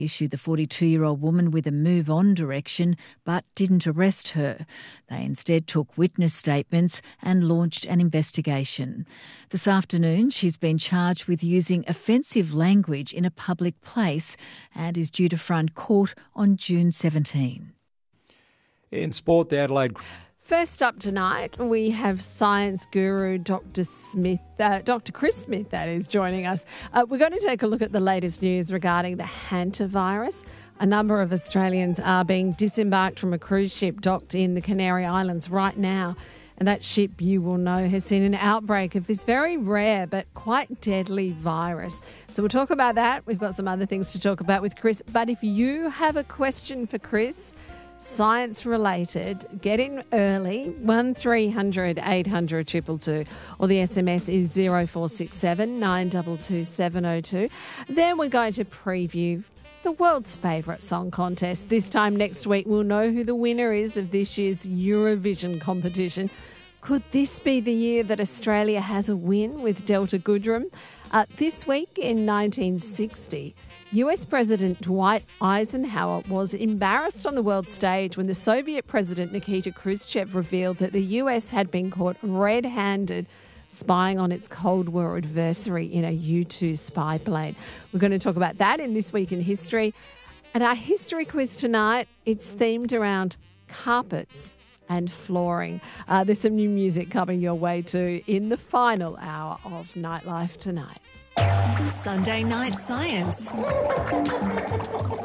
issued the 42-year-old woman with a move-on direction but didn't arrest her. They instead took witness statements and launched an investigation. This afternoon, she's been charged with using offensive language in a public place and is due to front court on June 17. In sport, the Adelaide... First up tonight, we have science guru Dr. Chris Smith, that is, joining us. We're going to take a look at the latest news regarding the hantavirus. A number of Australians are being disembarked from a cruise ship docked in the Canary Islands right now. And that ship, you will know, has seen an outbreak of this very rare but quite deadly virus. So we'll talk about that. We've got some other things to talk about with Chris. But if you have a question for Chris, science related, get in early, 1300 800 222, or the SMS is 0467 922 702. Then we're going to preview the world's favourite song contest. This time next week we'll know who the winner is of this year's Eurovision competition. Could this be the year that Australia has a win with Delta Goodrem? This week in 1960, US President Dwight Eisenhower was embarrassed on the world stage when the Soviet President Nikita Khrushchev revealed that the US had been caught red-handed spying on its Cold War adversary in a U-2 spy plane. We're going to talk about that in This Week in History. And our history quiz tonight, it's themed around carpets and flooring. There's some new music coming your way too in the final hour of Nightlife tonight. Sunday Night Science.